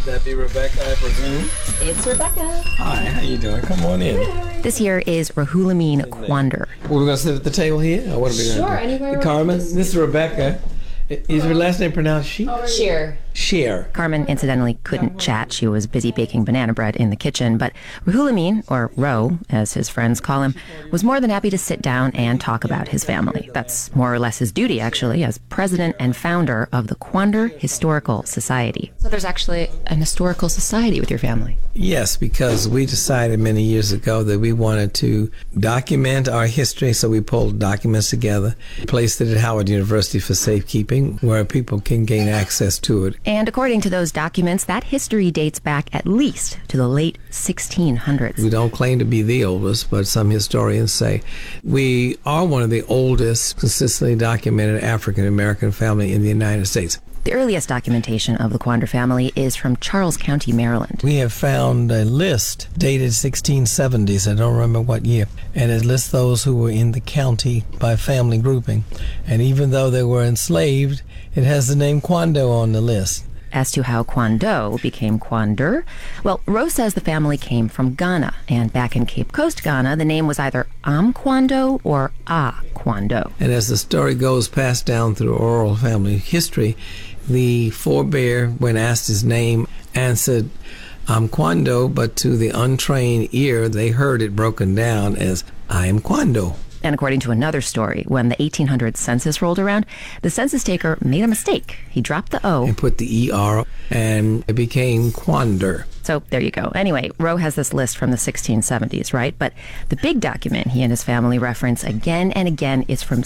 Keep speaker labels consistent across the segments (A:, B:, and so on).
A: That be Rebecca, I presume?
B: It's Rebecca.
A: Hi, how you doing? Come on in.
B: This here is Rahulamin Quander.
A: We're going to sit at the table here? Or what are we
B: Sure,
A: gonna do?
B: anywhere.
A: Carmen, this is Rebecca. Is her last name pronounced she?
B: Cheer.
A: Cher.
B: Carmen incidentally couldn't chat. She was busy baking banana bread in the kitchen. But Rahulamin, or Ro, as his friends call him, was more than happy to sit down and talk about his family. That's more or less his duty, actually, as president and founder of the Quander Historical Society. So there's actually an historical society with your family.
A: Yes, because we decided many years ago that we wanted to document our history, so we pulled documents together, placed it at Howard University for safekeeping, where people can gain access to it.
B: And according to those documents, that history dates back at least to the late 1600s.
A: We don't claim to be the oldest, but some historians say we are one of the oldest consistently documented African-American family in the United States.
B: The earliest documentation of the Quander family is from Charles County, Maryland.
A: We have found a list dated 1670s, I don't remember what year, and it lists those who were in the county by family grouping. And even though they were enslaved, it has the name Quando on the list.
B: As to how Quando became Quander, well, Rose says the family came from Ghana, and back in Cape Coast, Ghana, the name was either Quando or Quando.
A: And as the story goes passed down through oral family history, the forebear, when asked his name, answered Quando, but to the untrained ear, they heard it broken down as I am Quando.
B: And according to another story, when the 1800 census rolled around, the census taker made a mistake. He dropped the O
A: and put the ER, and it became Quander.
B: So there you go. Anyway, Roe has this list from the 1670s, right? But the big document he and his family reference again and again is from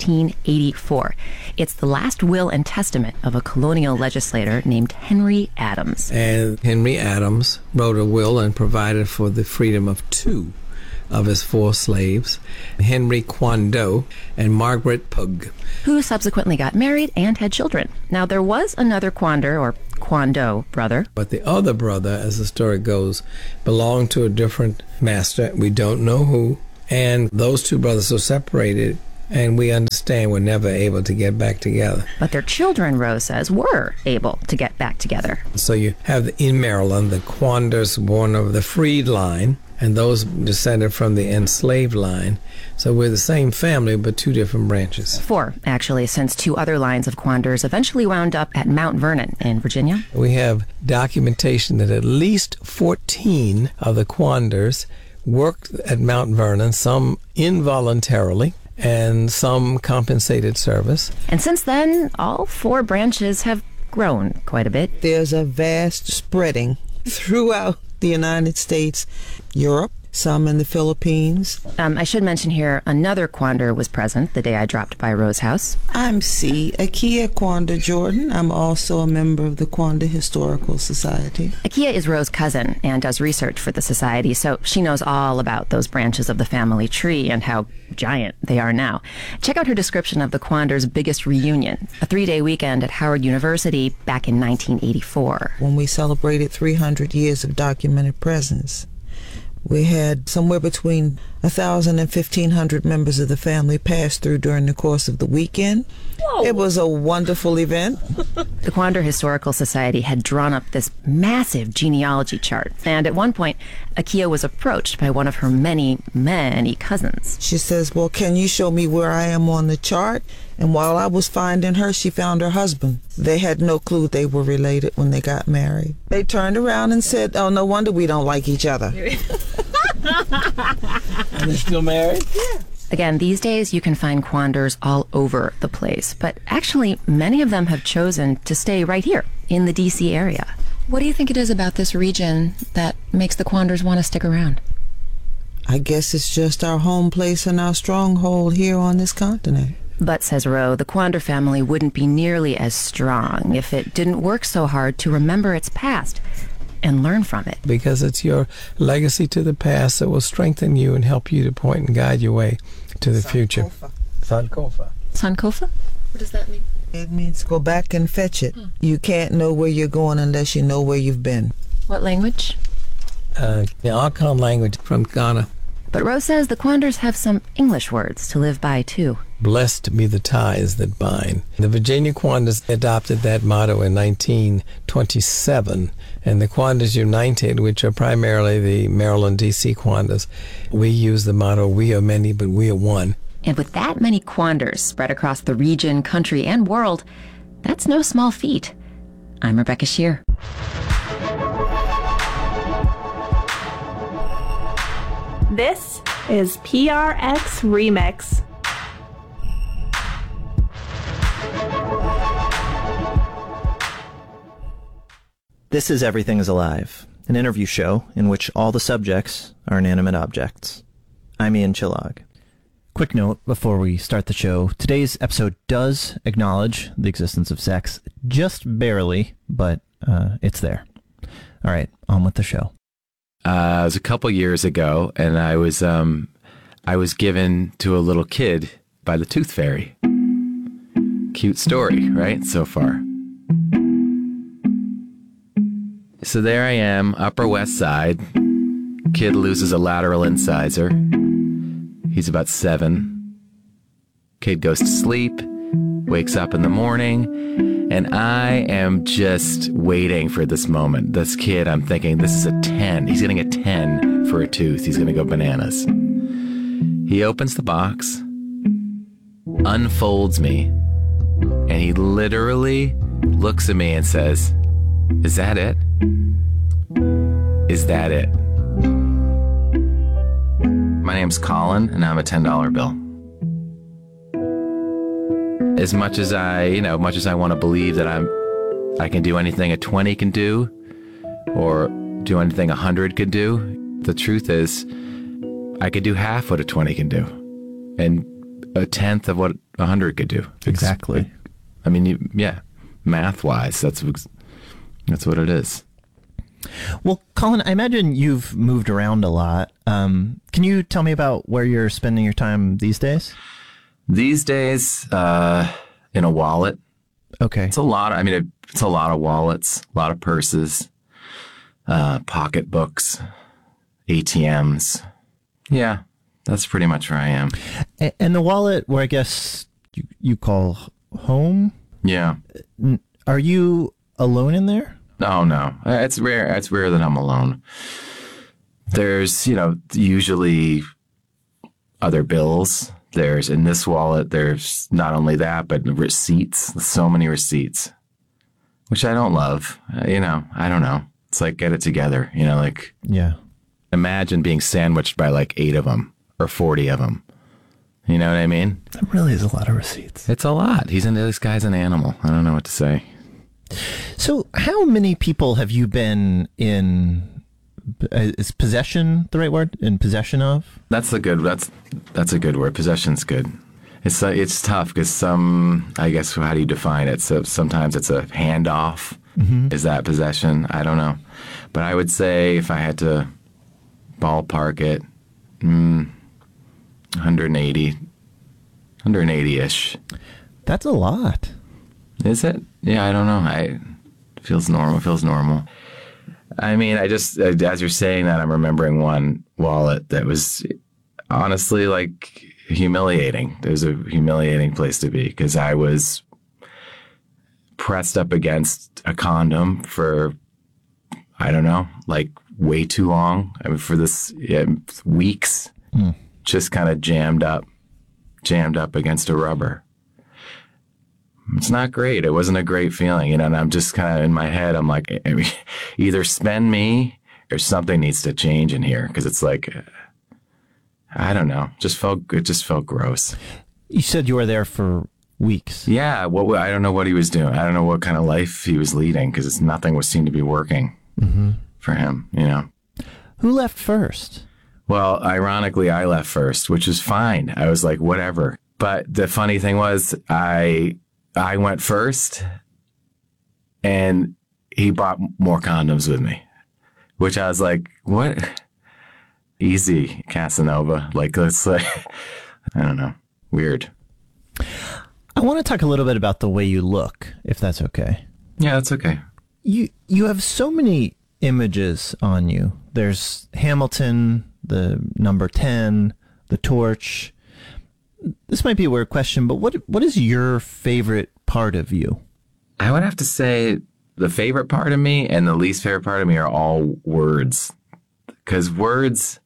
B: 1684. It's the last will and testament of a colonial legislator named Henry Adams.
A: And Henry Adams wrote a will and provided for the freedom of two of his 4 slaves, Henry Quando and Margaret Pug,
B: who subsequently got married and had children. Now, there was another Quander, or Quando, brother.
A: But the other brother, as the story goes, belonged to a different master. We don't know who. And those 2 brothers were separated, and we understand were never able to get back together.
B: But their children, Rose says, were able to get back together.
A: So you have in Maryland the Quanders born of the freed line, and those descended from the enslaved line. So we're the same family, but 2 different branches.
B: 4, actually, since 2 other lines of Quanders eventually wound up at Mount Vernon in Virginia.
A: We have documentation that at least 14 of the Quanders worked at Mount Vernon, some involuntarily, and some compensated service.
B: And since then, all 4 branches have grown quite a bit.
C: There's a vast spreading throughout the United States, Europe, some in the Philippines.
B: I should mention here, another Quander was present the day I dropped by Rose's house.
C: I'm C. Akia Quander Jordan. I'm also a member of the Quander Historical Society.
B: Akia is Rose's cousin and does research for the society, so she knows all about those branches of the family tree and how giant they are now. Check out her description of the Quander's biggest reunion, a 3-day weekend at Howard University back in 1984.
C: When we celebrated 300 years of documented presence, we had somewhere between 1,000 and 1,500 members of the family pass through during the course of the weekend. Whoa. It was a wonderful event.
B: The Quander Historical Society had drawn up this massive genealogy chart, and at one point, Akia was approached by one of her many, many cousins.
C: She says, well, can you show me where I am on the chart? And while I was finding her, she found her husband. They had no clue they were related when they got married. They turned around and said, oh, no wonder we don't like each other.
A: And they're still married?
C: Yeah.
B: Again, these days you can find Quanders all over the place, but actually many of them have chosen to stay right here in the D.C. area. What do you think it is about this region that makes the Quanders want to stick around?
C: I guess it's just our home place and our stronghold here on this continent.
B: But, says Roe, the Quander family wouldn't be nearly as strong if it didn't work so hard to remember its past and learn from it.
A: Because it's your legacy to the past that will strengthen you and help you to point and guide your way to the future. Sankofa.
B: Sankofa? What does that mean?
C: It means go back and fetch it. You can't know where you're going unless you know where you've been.
B: What language?
A: The Akan language from Ghana.
B: But Roe says the Quanders have some English words to live by, too.
A: blessed be the ties that bind. The Virginia Quandas adopted that motto in 1927, and the Quandas United, which are primarily the Maryland, D.C. Quandas, we use the motto, we are many, but we are one.
B: And with that many Quanders spread across the region, country, and world, that's no small feat. I'm Rebecca Shear.
D: This is PRX Remix.
E: This is Everything is Alive, an interview show in which all the subjects are inanimate objects. I'm Ian Chillag. Quick note before we start the show. Today's episode does acknowledge the existence of sex, just barely, but it's there. All right, on with the show.
F: It was a couple years ago, and I was given to a little kid by the Tooth Fairy. Cute story, right? So far. So there I am, Upper West Side. Kid loses a lateral incisor. He's about 7. Kid goes to sleep, wakes up in the morning, and I am just waiting for this moment. This kid, I'm thinking, this is a 10. He's getting a 10 for a tooth. He's going to go bananas. He opens the box, unfolds me, and he literally looks at me and says, "Is that it? Is that it?" My name's Colin, and I'm a $10 bill. As much as I want to believe that I can do anything a 20 can do, or do anything 100 can do, the truth is, I could do half what a 20 can do, and a tenth of what 100 could do.
E: Exactly.
F: I mean, math-wise, that's what it is.
E: Well, Colin, I imagine you've moved around a lot. Can you tell me about where you're spending your time these days?
F: These days, in a wallet.
E: Okay.
F: It's a lot. It's a lot of wallets, a lot of purses, pocketbooks, ATMs. Yeah, that's pretty much where I am.
E: And the wallet, where I guess you call home?
F: Yeah.
E: Are you alone in there?
F: No. It's rare. It's rare that I'm alone. There's, usually other bills. There's, in this wallet, there's not only that, but receipts. So many receipts, which I don't love. I don't know. It's like, get it together.
E: Yeah.
F: Imagine being sandwiched by like 8 of them or 40 of them. You know what I mean?
E: That really is a lot of receipts.
F: It's a lot. This guy's an animal. I don't know what to say.
E: So how many people have you been in, is possession the right word? In possession of?
F: That's a good word. Possession's good. It's tough because I guess, how do you define it? So sometimes it's a handoff. Mm-hmm. Is that possession? I don't know. But I would say if I had to ballpark it, 180-ish.
E: That's a lot.
F: Is it? Yeah, I don't know. It feels normal. I mean, as you're saying that, I'm remembering one wallet that was honestly like humiliating. It was a humiliating place to be because I was pressed up against a condom for, I don't know, like way too long. I mean, for this weeks, just kind of jammed up against a rubber. It's not great. It wasn't a great feeling, and I'm just kind of in my head, I'm like, either spend me or something needs to change in here. Cause it's like, I don't know. It just felt gross.
E: You said you were there for weeks.
F: Yeah. I don't know what he was doing. I don't know what kind of life he was leading because nothing seemed to be working for him,
E: Who left first?
F: Well, ironically, I left first, which was fine. I was like, whatever. But the funny thing was, I went first, and he bought more condoms with me, which I was like, what? Easy, Casanova. Like, let's I don't know. Weird.
E: I want to talk a little bit about the way you look, if that's okay.
F: Yeah, that's okay.
E: You have so many images on you. There's Hamilton, the number 10, the torch. this might be a weird question, but what is your favorite part of you?
F: I would have to say the favorite part of me and the least favorite part of me are all words. Because words,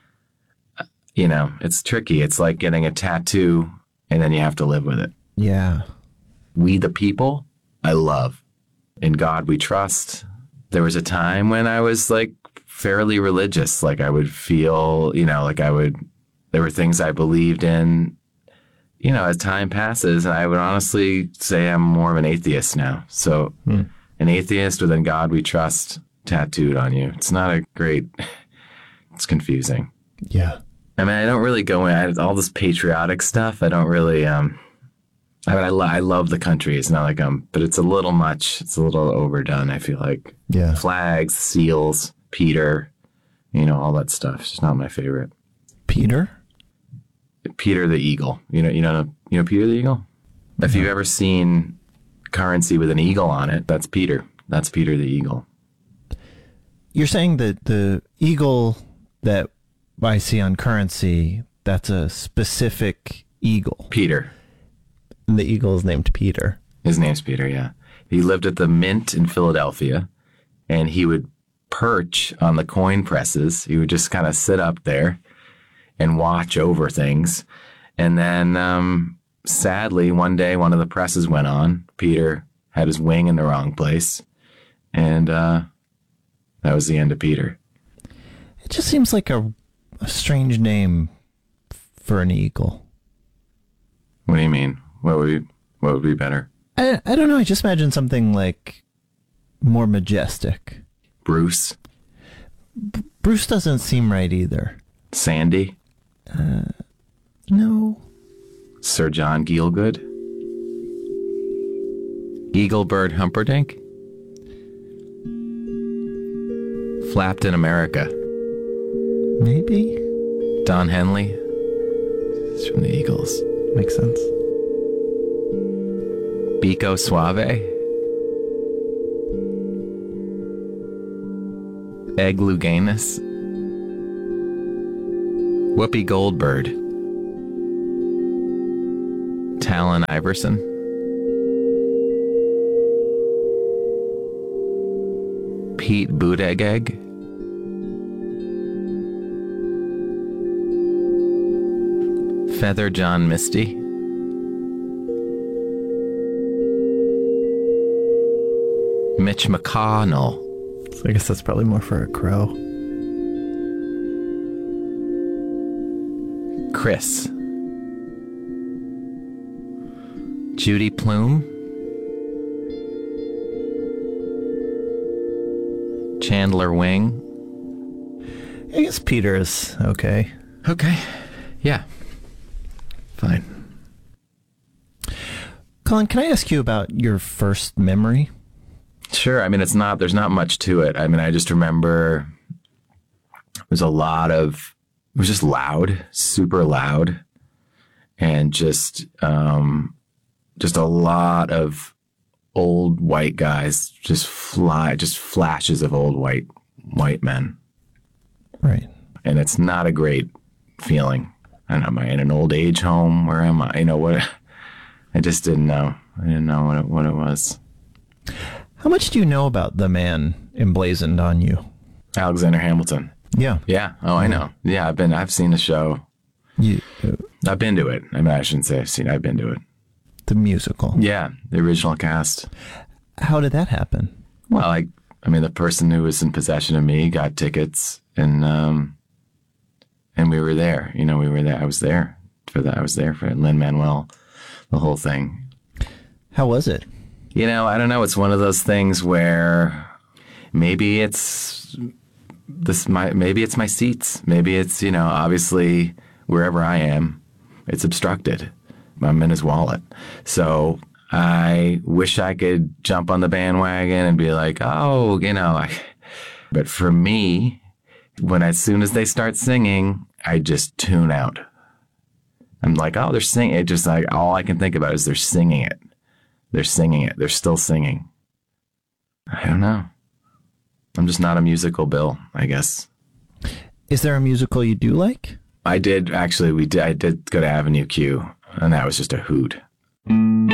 F: it's tricky. It's like getting a tattoo and then you have to live with it.
E: Yeah.
F: We the people, I love. In God we trust. There was a time when I was like fairly religious. Like I would feel, there were things I believed in, as time passes. And I would honestly say I'm more of an atheist now. So an atheist with In God we trust tattooed on you. It's not a great, it's confusing.
E: Yeah.
F: I mean, I don't really go in all this patriotic stuff. I don't really, I love the country. It's not like but it's a little much. It's a little overdone. I feel like flags, seals, Peter, all that stuff. It's just not my favorite.
E: Peter
F: the Eagle. You know Peter the Eagle? If you've ever seen currency with an eagle on it, that's Peter. That's Peter the Eagle.
E: You're saying that the eagle that I see on currency, that's a specific eagle.
F: Peter.
E: The eagle is named Peter.
F: His name's Peter, yeah. He lived at the Mint in Philadelphia, and he would perch on the coin presses. He would just kind of sit up there and watch over things. And then, sadly, one day, one of the presses went on. Peter had his wing in the wrong place. And that was the end of Peter.
E: It just seems like a strange name for an eagle.
F: What do you mean? What would be better?
E: I don't know. I just imagine something like more majestic.
F: Bruce?
E: Bruce doesn't seem right either.
F: Sandy?
E: No.
F: Sir John Gielgud? Eaglebird Humperdinck? Flapped in America?
E: Maybe.
F: Don Henley? He's from the Eagles.
E: Makes sense.
F: Bico Suave? Egg Luganus? Whoopi Goldberg? Talon Iverson? Pete Buttigieg? Feather John Misty? Mitch McConnell?
E: So I guess that's probably more for a crow.
F: Chris? Judy Plume? Chandler Wing?
E: I guess Peter is okay.
F: Okay. Yeah. Fine.
E: Colin, can I ask you about your first memory?
F: Sure. I mean, there's not much to it. I mean, I just remember it was just loud, super loud, and just a lot of old white guys, just flashes of old white men.
E: Right.
F: And it's not a great feeling. I don't know, am I in an old age home? Where am I? What? I just didn't know. I didn't know what it was.
E: How much do you know about the man emblazoned on you?
F: Alexander Hamilton.
E: Yeah.
F: Yeah. Oh, I know. Yeah, I've seen the show. I've been to it. I mean, I shouldn't say I've seen it. I've been to it.
E: The musical.
F: Yeah, the original cast.
E: How did that happen?
F: Well, the person who was in possession of me got tickets, and we were there. We were there. I was there for that. I was there for Lin-Manuel, the whole thing.
E: How was it?
F: I don't know. It's one of those things where maybe it's my seats. Maybe it's, obviously wherever I am, it's obstructed. I'm in his wallet. So I wish I could jump on the bandwagon and be like, oh, but for me, as soon as they start singing, I just tune out. I'm like, oh, they're singing. It just like, all I can think about is they're singing it. They're singing it. They're still singing. I don't know. I'm just not a musical Bill, I guess.
E: Is there a musical you do like?
F: I did go to Avenue Q, and that was just a hoot.